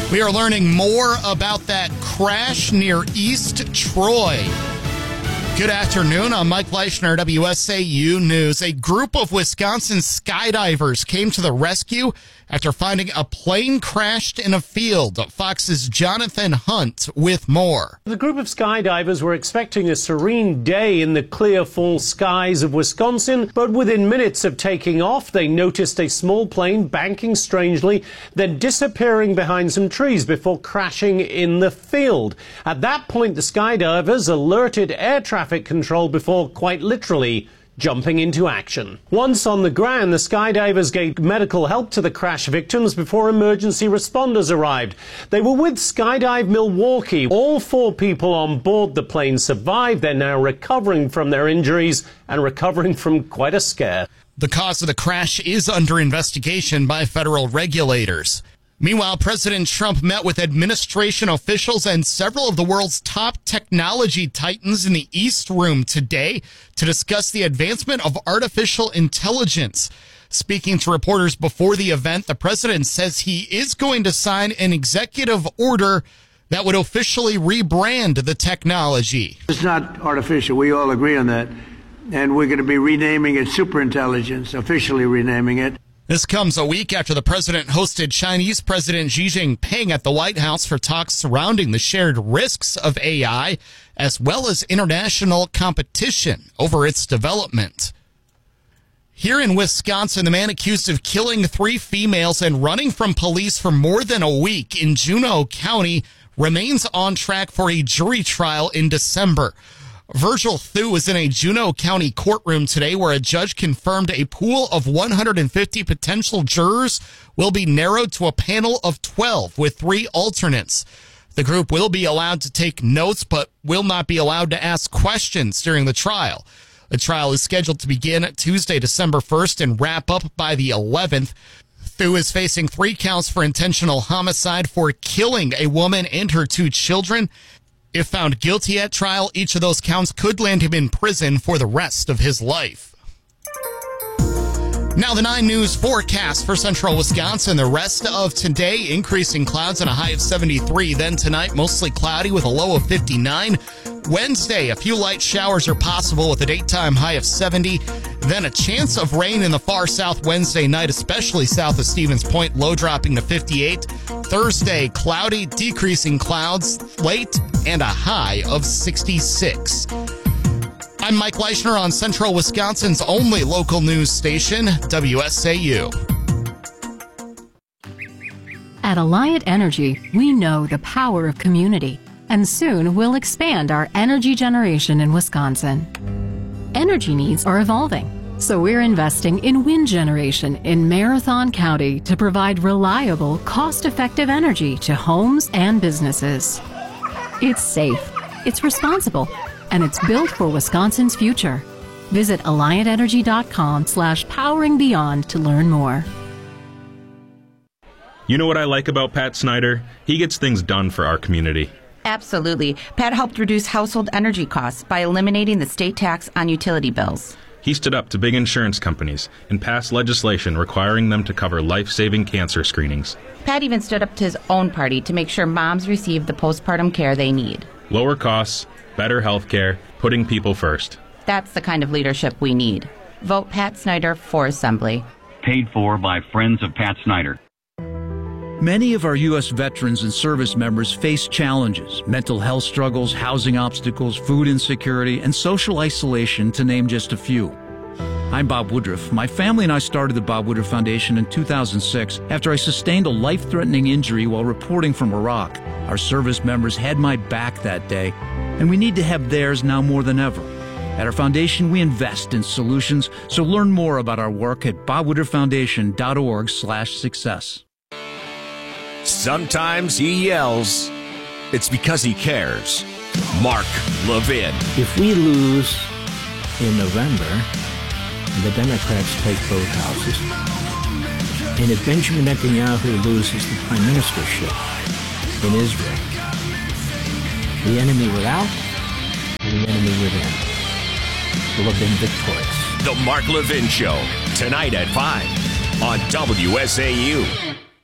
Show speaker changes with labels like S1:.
S1: We are learning more about that crash near East Troy. Good afternoon. I'm Mike Leischner, WSAU News. A group of Wisconsin skydivers came to the rescue after finding a plane crashed in a field. Fox's Jonathan Hunt with more.
S2: The group of skydivers were expecting a serene day in the clear fall skies of Wisconsin, but within minutes of taking off, they noticed a small plane banking strangely, then disappearing behind some trees before crashing in the field. At that point, the skydivers alerted air traffic control before quite literally jumping into action. Once on the ground, the skydivers gave medical help to the crash victims before emergency responders arrived. They were with Skydive Milwaukee. All 4 people on board the plane survived. They're now recovering from their injuries and recovering from quite a scare.
S1: The cause of the crash is under investigation by federal regulators. Meanwhile, President Trump met with administration officials and several of the world's top technology titans in the East Room today to discuss the advancement of artificial intelligence. Speaking to reporters before the event, the president says he is going to sign an executive order that would officially rebrand the technology.
S3: It's not artificial. We all agree on that. And we're going to be renaming it superintelligence, officially renaming it.
S1: This comes a week after the president hosted Chinese President Xi Jinping at the White House for talks surrounding the shared risks of AI, as well as international competition over its development. Here in Wisconsin, the man accused of killing 3 females and running from police for more than a week in Juneau County remains on track for a jury trial in December. Virgil Thu was in a Juneau County courtroom today where a judge confirmed a pool of 150 potential jurors will be narrowed to a panel of 12 with 3 alternates. The group will be allowed to take notes but will not be allowed to ask questions during the trial. The trial is scheduled to begin Tuesday, December 1st and wrap up by the 11th. Thu is facing 3 counts for intentional homicide for killing a woman and her 2 children. If found guilty at trial, each of those counts could land him in prison for the rest of his life. Now the 9 News forecast for central Wisconsin. The rest of today, increasing clouds and a high of 73. Then tonight, mostly cloudy with a low of 59. Wednesday, a few light showers are possible with a daytime high of 70. Then a chance of rain in the far south Wednesday night, especially south of Stevens Point, low dropping to 58. Thursday, cloudy, decreasing clouds late, and a high of 66. I'm Mike Leischner on Central Wisconsin's only local news station, WSAU.
S4: At Alliant Energy, we know the power of community, and soon we'll expand our energy generation in Wisconsin. Energy needs are evolving, so we're investing in wind generation in Marathon County to provide reliable, cost-effective energy to homes and businesses. It's safe, it's responsible, and it's built for Wisconsin's future. Visit AlliantEnergy.com/poweringbeyond to learn more.
S5: You know what I like about Pat Snyder? He gets things done for our community.
S6: Absolutely. Pat helped reduce household energy costs by eliminating the state tax on utility bills.
S5: He stood up to big insurance companies and passed legislation requiring them to cover life-saving cancer screenings.
S6: Pat even stood up to his own party to make sure moms receive the postpartum care they need.
S5: Lower costs, better health care, putting people first.
S6: That's the kind of leadership we need. Vote Pat Snyder for Assembly.
S7: Paid for by Friends of Pat Snyder.
S8: Many of our U.S. veterans and service members face challenges, mental health struggles, housing obstacles, food insecurity, and social isolation, to name just a few. I'm Bob Woodruff. My family and I started the Bob Woodruff Foundation in 2006 after I sustained a life-threatening injury while reporting from Iraq. Our service members had my back that day, and we need to have theirs now more than ever. At our foundation, we invest in solutions, so learn more about our work at bobwoodrufffoundation.org/success.
S9: Sometimes he yells. It's because he cares. Mark Levin.
S10: If we lose in November, the Democrats take both houses, and if Benjamin Netanyahu loses the prime ministership in Israel, the enemy without and the enemy within will have been victorious.
S9: The Mark Levin Show, tonight at 5 on WSAU.